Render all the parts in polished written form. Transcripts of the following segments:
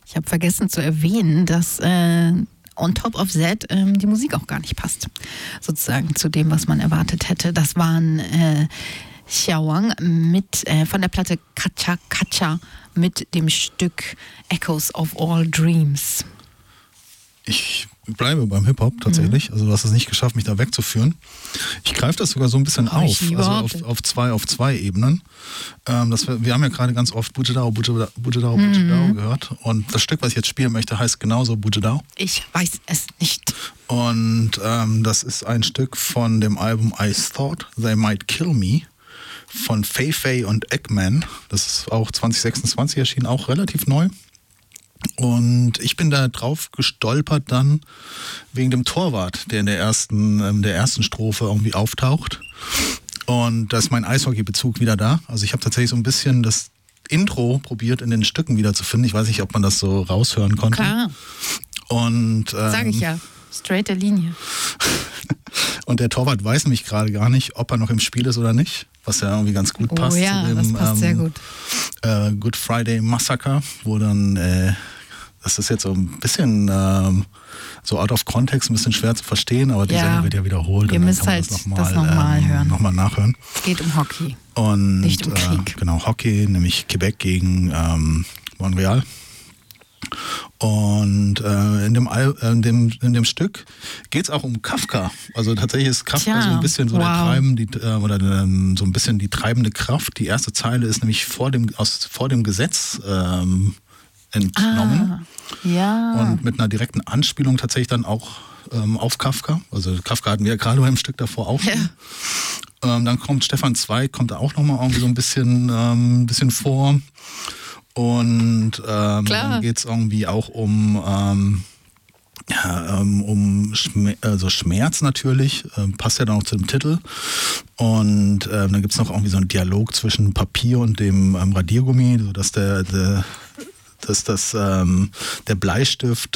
Ich habe vergessen zu erwähnen, dass on top of that die Musik auch gar nicht passt. Sozusagen zu dem, was man erwartet hätte. Das waren Xiaowang mit von der Platte Kacha Kacha mit dem Stück Echoes of All Dreams. Ich bleibe beim Hip-Hop tatsächlich. Also du hast es nicht geschafft, mich da wegzuführen. Ich greife das sogar so ein bisschen auf. Also auf zwei Ebenen. Wir haben ja gerade ganz oft Bujidao gehört. Und das Stück, was ich jetzt spielen möchte, heißt genauso Bujidao. Ich weiß es nicht. Und das ist ein Stück von dem Album I Thought They Might Kill Me von Fei Fei und Eggman. Das ist auch 2026 erschienen, auch relativ neu. Und ich bin da drauf gestolpert dann wegen dem Torwart, der in der ersten Strophe irgendwie auftaucht. Und da ist mein Eishockey-Bezug wieder da. Also ich habe tatsächlich so ein bisschen das Intro probiert in den Stücken wieder zu finden. Ich weiß nicht, ob man das so raushören konnte. Klar. Und sag ich ja. Straighte Linie. Und der Torwart weiß nämlich gerade gar nicht, ob er noch im Spiel ist oder nicht. Was ja irgendwie ganz gut passt. Oh ja, zu dem, das passt sehr gut. Good Friday Massacre, wo dann, das ist jetzt so ein bisschen so out of context, ein bisschen schwer zu verstehen, aber die Sendung wird ja wiederholt. Ihr müsst halt das nochmal hören. Nochmal nachhören. Es geht um Hockey, und, nicht um Krieg. Genau, Hockey, nämlich Quebec gegen Montreal. Und in dem Stück geht es auch um Kafka. Also tatsächlich ist Kafka so ein bisschen so so ein bisschen die treibende Kraft. Die erste Zeile ist nämlich vor dem Gesetz entnommen. Ja. Und mit einer direkten Anspielung tatsächlich dann auch auf Kafka. Also Kafka hatten wir ja gerade beim Stück davor auch schon. Ja. Dann kommt Stefan Zweig, kommt da auch nochmal irgendwie so ein bisschen vor. Und dann geht es irgendwie auch um Schmerz natürlich, passt ja dann auch zu dem Titel. Und dann gibt es noch irgendwie so einen Dialog zwischen Papier und dem Radiergummi, sodass der Bleistift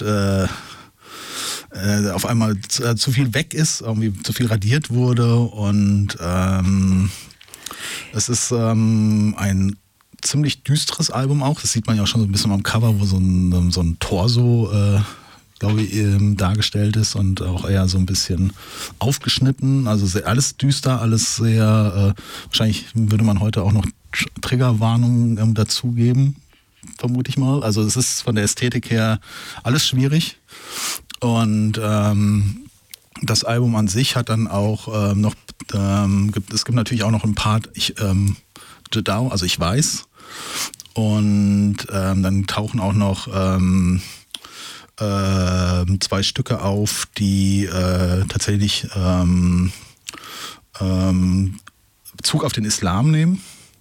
auf einmal zu viel weg ist, irgendwie zu viel radiert wurde. Und es ist ein ziemlich düsteres Album auch. Das sieht man ja auch schon so ein bisschen am Cover, wo so ein Torso, glaube ich, dargestellt ist und auch eher so ein bisschen aufgeschnitten. Also alles düster, alles sehr, wahrscheinlich würde man heute auch noch Triggerwarnungen dazugeben, vermute ich mal. Also es ist von der Ästhetik her alles schwierig. Und das Album an sich hat dann auch noch, es gibt natürlich auch noch ein Part, Jedao, also ich weiß. Und dann tauchen auch noch 2 Stücke auf, die tatsächlich Bezug auf den Islam nehmen.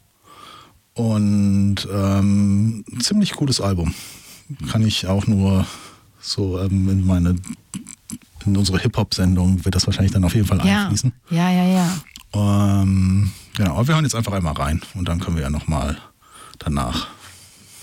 Und ein ziemlich cooles Album. Kann ich auch nur so in unsere Hip-Hop-Sendung wird das wahrscheinlich dann auf jeden Fall einfließen. Ja. Genau, aber wir hören jetzt einfach einmal rein und dann können wir ja nochmal danach